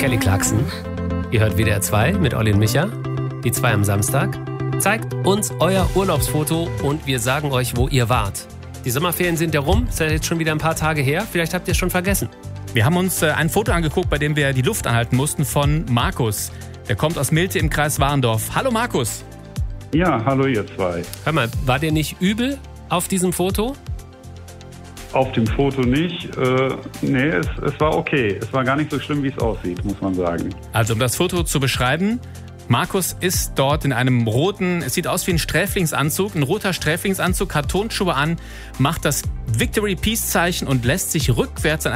Kelly Clarkson. Ihr hört WDR 2 mit Olli und Micha. Die 2 am Samstag. Zeigt uns euer Urlaubsfoto und wir sagen euch, wo ihr wart. Die Sommerferien sind ja rum, ist ja jetzt schon wieder ein paar Tage her. Vielleicht habt ihr es schon vergessen. Wir haben uns ein Foto angeguckt, bei dem wir die Luft anhalten mussten, von Markus. Der kommt aus Milte im Kreis Warendorf. Hallo Markus. Ja, hallo ihr 2. Hör mal, war dir nicht übel auf diesem Foto? Auf dem Foto nicht. Nee, es war okay. Es war gar nicht so schlimm, wie es aussieht, muss man sagen. Also um das Foto zu beschreiben, Markus ist dort in einem roten, es sieht aus wie ein Sträflingsanzug, ein roter Sträflingsanzug, hat Turnschuhe an, macht das Victory Peace Zeichen und lässt sich rückwärts an